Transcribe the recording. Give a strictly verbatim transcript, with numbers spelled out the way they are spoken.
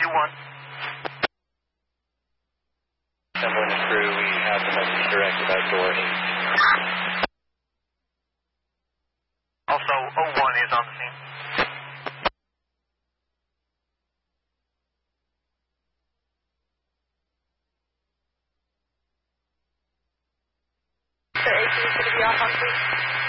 two one. Someone and crew, we have the message directed by door eight. Also, oh one is on the scene. The A P is going to be off on scene.